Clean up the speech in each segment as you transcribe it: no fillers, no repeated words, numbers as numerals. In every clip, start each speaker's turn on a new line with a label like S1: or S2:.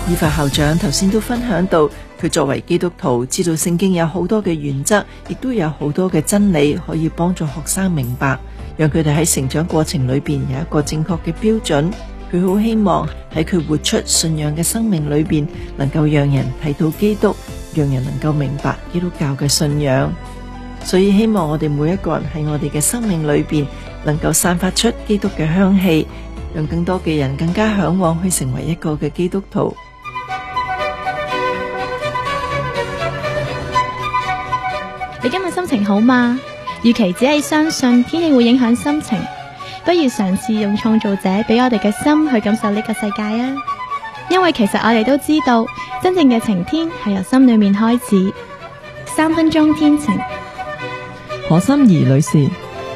S1: 以法校長頭先都分享到，佢作為基督徒，知道聖經有好多嘅原則，亦都有好多嘅真理可以幫助學生明白，讓佢哋喺成長過程裏邊有一個正確嘅標準。佢好希望喺佢活出信仰嘅生命裏邊，能夠讓人睇到基督，讓人能夠明白基督教嘅信仰。所以希望我哋每一個人喺我哋嘅生命裏邊，能夠散發出基督嘅香氣，讓更多嘅人更加向往去成為一個嘅基督徒。
S2: 你今日心情好嗎？與其只係相信天氣會影響心情，不如嘗試用創造者俾我哋嘅心去感受呢個世界啊！因為其實我哋都知道，真正嘅晴天係由心裏面開始。3分鐘天晴，
S3: 何心怡女士。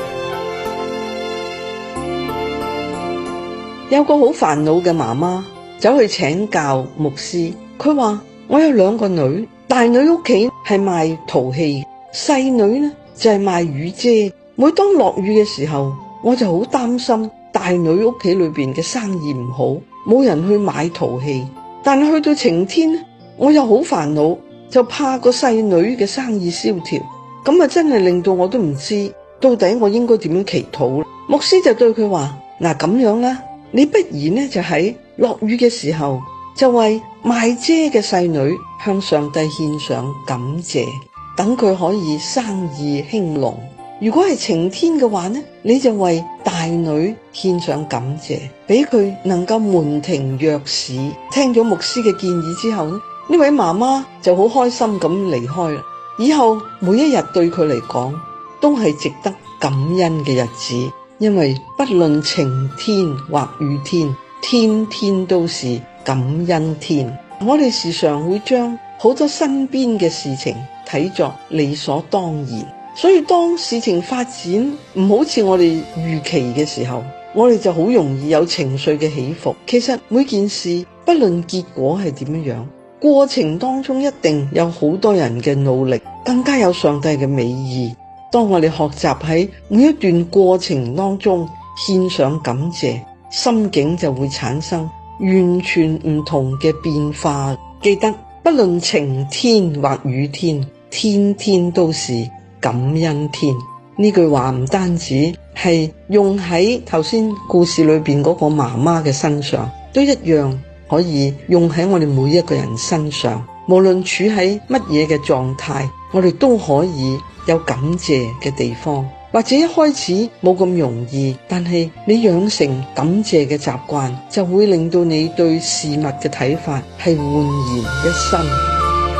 S4: 有個好煩惱嘅媽媽走去請教牧師，佢話我有2個女，大女屋企係賣陶器，細女呢就係賣雨遮。每當落雨嘅時候，我就好擔心大女屋企裏邊嘅生意唔好，冇人去買陶器。但係去到晴天呢，我又好煩惱，就怕個細女嘅生意蕭條。咁啊真係令到我都唔知到底我應該點樣祈禱。牧師就對佢話，嗱，咁樣啦，你不如呢就喺落雨嘅時候，就為賣遮嘅細女向上帝獻上感謝，等佢可以生意興隆。如果係晴天嘅話呢，你就為大女獻上感謝，俾佢能夠門庭若市。聽咗牧師嘅建議之後呢，呢位媽媽就好開心咁離開啦。以後每一日對佢嚟講都係值得感恩嘅日子，因為不論晴天或雨天，天天都是感恩天。我哋時常會將好多身邊嘅事情睇作理所當然，所以當事情發展唔好似我哋預期嘅時候，我哋就好容易有情緒嘅起伏。其實每件事不論結果係點樣，過程當中一定有好多人嘅努力，更加有上帝嘅美意。當我哋學習喺每一段過程當中獻上感謝，心境就會產生完全唔同嘅變化。記得不論晴天或雨天，天天都是感恩天。呢句話唔單止係用喺頭先故事裏邊嗰個媽媽嘅身上，都一樣可以用喺我哋每一個人身上。無論處喺乜嘢嘅狀態，我哋都可以有感謝嘅地方。或者一開始冇咁容易，但係你養成感謝嘅習慣，就會令到你對事物嘅睇法係煥然一新。